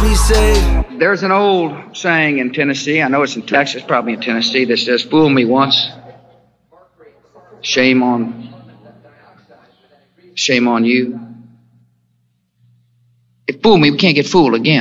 me saved. There's an old saying in Tennessee, I know it's in Texas, probably in Tennessee, that says, fool me once, shame on you. If fool me, we can't get fooled again.